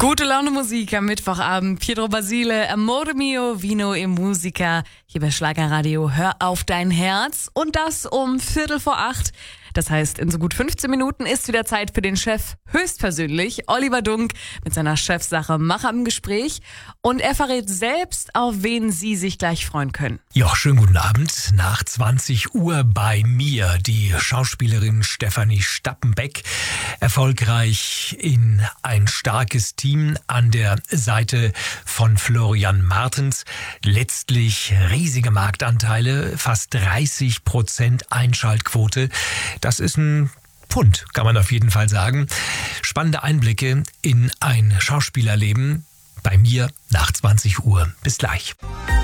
Gute Laune Musik am Mittwochabend. Pietro Basile, Amore mio, Vino e Musica. Hier bei Schlagerradio. Hör auf dein Herz. Und das um 7:45. Das heißt, in so gut 15 Minuten ist wieder Zeit für den Chef höchstpersönlich, Oliver Dunk, mit seiner Chefsache Macher im Gespräch. Und er verrät selbst, auf wen Sie sich gleich freuen können. Ja, schönen guten Abend. Nach 20 Uhr bei mir die Schauspielerin Stefanie Stappenbeck. Erfolgreich in ein starkes Team an der Seite von Florian Martens. Letztlich riesige Marktanteile, fast 30% Einschaltquote. Das ist ein Pfund, kann man auf jeden Fall sagen. Spannende Einblicke in ein Schauspielerleben bei mir nach 20 Uhr. Bis gleich.